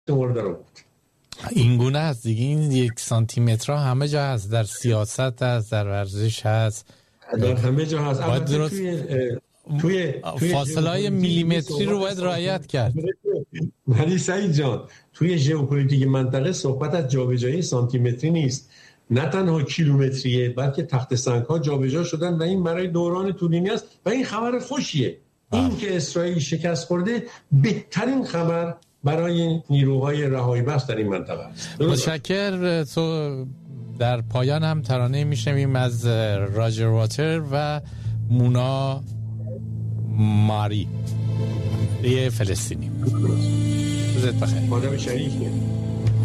مورد رو بود. این گونه است دیگه، این 1 سانتیمتر همه جا هست، در سیاست هست، در ورزش هست، در همه جا هست. البته توی فاصله میلیمتری رو باید رعایت کرد. ولی سعید جان توی ژئوپلیتیک منطقه صحبت از جابجایی سانتیمتری نیست، نه تنها کیلومتریه، بلکه تخت سنگ ها جابجا شدن و این برای دوران طولانی است و این خبر خوشیه. این که اسرائیل شکست خورده بهترین خبر برای نیروهای رهایی بخش در این منطقه است. متشکر. تو در پایان هم ترانه میشنویم از راجر واتر و مونا ماری، یه فلسطینی. روزت بخیر. آدم شریفه.